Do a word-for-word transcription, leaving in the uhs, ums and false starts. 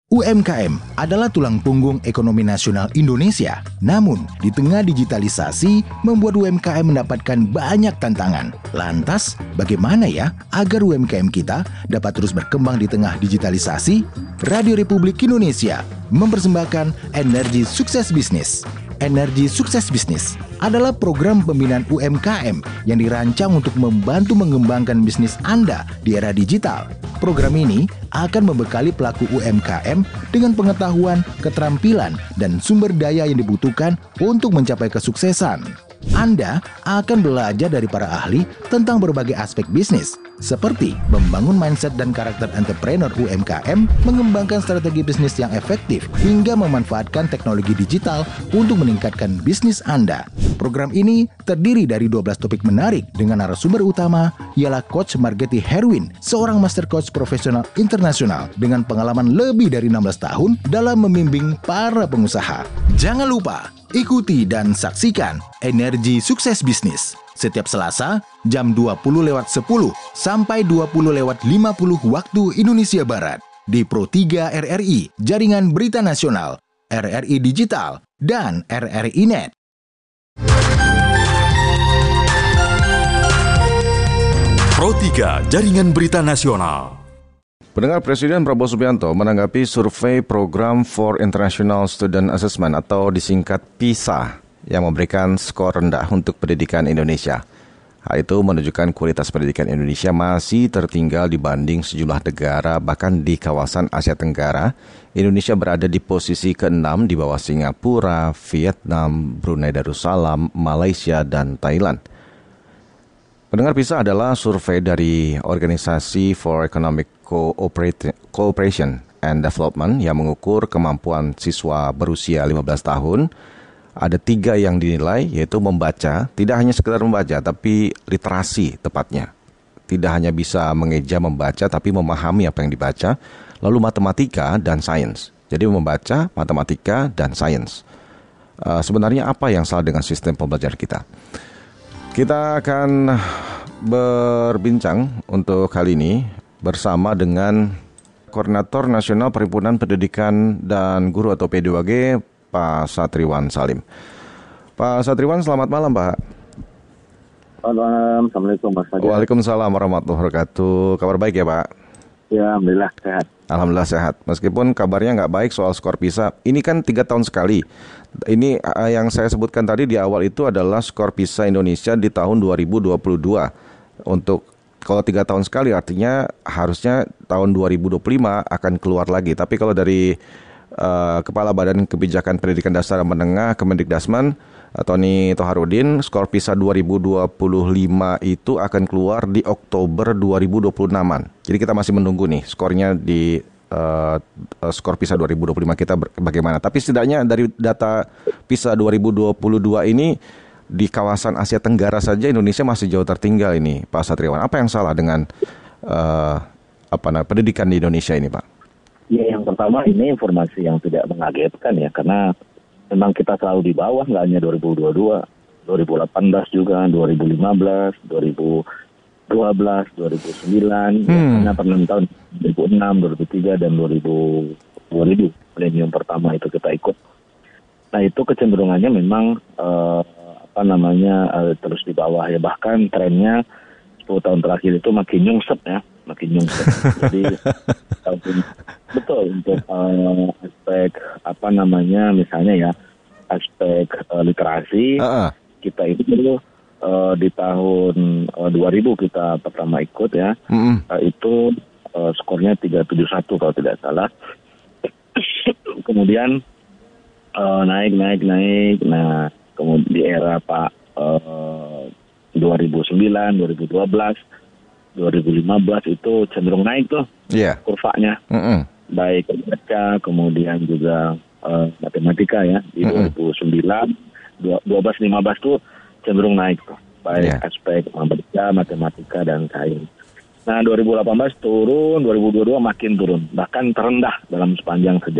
U M K M adalah tulang punggung ekonomi nasional Indonesia. Namun, di tengah digitalisasi, membuat U M K M mendapatkan banyak tantangan. Lantas, bagaimana ya agar U M K M kita dapat terus berkembang di tengah digitalisasi? Radio Republik Indonesia mempersembahkan Energi Sukses Bisnis. Energi Sukses Bisnis adalah program pembinaan U M K M yang dirancang untuk membantu mengembangkan bisnis Anda di era digital. Program ini akan membekali pelaku U M K M dengan pengetahuan, keterampilan, dan sumber daya yang dibutuhkan untuk mencapai kesuksesan. Anda akan belajar dari para ahli tentang berbagai aspek bisnis, seperti membangun mindset dan karakter entrepreneur U M K M, mengembangkan strategi bisnis yang efektif, hingga memanfaatkan teknologi digital untuk meningkatkan bisnis Anda. Program ini terdiri dari dua belas topik menarik dengan narasumber utama ialah Coach Margeti Herwin, seorang master coach profesional internasional dengan pengalaman lebih dari enam belas tahun dalam membimbing para pengusaha. Jangan lupa ikuti dan saksikan Energi Sukses Bisnis setiap Selasa jam dua puluh lewat sepuluh sampai dua puluh lewat lima puluh waktu Indonesia Barat di Pro tiga R R I, Jaringan Berita Nasional, R R I Digital, dan R R I Net. Pro tiga Jaringan Berita Nasional. Pendengar, Presiden Prabowo Subianto menanggapi survei Program for International Student Assessment atau disingkat PISA yang memberikan skor rendah untuk pendidikan Indonesia. Hal itu menunjukkan kualitas pendidikan Indonesia masih tertinggal dibanding sejumlah negara, bahkan di kawasan Asia Tenggara. Indonesia berada di posisi keenam di bawah Singapura, Vietnam, Brunei Darussalam, Malaysia, dan Thailand. Pendengar, PISA adalah survei dari Organisasi for Economic Cooperation and Development yang mengukur kemampuan siswa berusia lima belas tahun. Ada tiga yang dinilai, yaitu membaca, tidak hanya sekedar membaca, tapi literasi tepatnya. Tidak hanya bisa mengeja membaca, tapi memahami apa yang dibaca. Lalu matematika dan sains. Jadi membaca, matematika, dan sains. Uh, sebenarnya apa yang salah dengan sistem pembelajaran kita? Kita akan berbincang untuk kali ini bersama dengan Koordinator Nasional Perhimpunan Pendidikan dan Guru atau P dua G, Pak Satriwan Salim. Pak Satriwan, selamat malam, Pak. Selamat malam, Assalamualaikum Mas Fajar. Waalaikumsalam warahmatullahi wabarakatuh. Kabar baik ya, Pak? Ya, Alhamdulillah sehat. Alhamdulillah sehat. Meskipun kabarnya nggak baik soal skor PISA. Ini kan tiga tahun sekali. Ini uh, yang saya sebutkan tadi di awal itu adalah skor PISA Indonesia di tahun dua ribu dua puluh dua. Untuk kalau tiga tahun sekali artinya harusnya tahun dua ribu dua puluh lima akan keluar lagi. Tapi kalau dari uh, Kepala Badan Kebijakan Pendidikan Dasar dan Menengah Kemendikdasmen, uh, Tony Toharudin, skor PISA dua ribu dua puluh lima itu akan keluar di Oktober dua ribu dua puluh enam-an. Jadi kita masih menunggu nih skornya di uh, uh, skor PISA dua ribu dua puluh lima kita ber- bagaimana. Tapi setidaknya dari data PISA dua ribu dua puluh dua ini di kawasan Asia Tenggara saja Indonesia masih jauh tertinggal ini, Pak Satriwan. Apa yang salah dengan uh, apa nah, pendidikan di Indonesia ini, Pak? Ya, yang pertama ini informasi yang tidak mengagetkan ya, karena memang kita selalu di bawah, nggak hanya dua ribu dua puluh dua, dua ribu delapan belas juga, dua ribu lima belas, dua ribu dua belas, dua ribu sembilan, hmm. ya, karena pernah tahun dua ribu enam, dua ribu tiga, dan dua ribu dua ribu, milenium pertama itu kita ikut. Nah, itu kecenderungannya memang uh, apa namanya uh, terus di bawah ya, bahkan trennya sepuluh tahun terakhir itu makin nyungsep ya, makin nyungsep. Jadi betul untuk uh, aspek apa namanya misalnya ya aspek uh, literasi uh-uh. kita itu dulu uh, di tahun uh, dua ribu kita pertama ikut ya, uh-uh. uh, itu uh, skornya tiga tujuh satu kalau tidak salah. Kemudian uh, naik naik naik. Nah, kemudian di era Pak uh, dua ribu sembilan, dua ribu dua belas, dua ribu lima belas itu cenderung naik tuh yeah. kurvanya. Mm-hmm. Baik baca, kemudian juga uh, matematika ya. Di mm-hmm. dua ribu sembilan, dua belas, lima belas tuh cenderung naik tuh. Baik yeah. aspek membaca, matematika, dan sains. Nah, dua ribu delapan belas turun, dua ribu dua puluh dua makin turun. Bahkan terendah dalam sepanjang sejarah.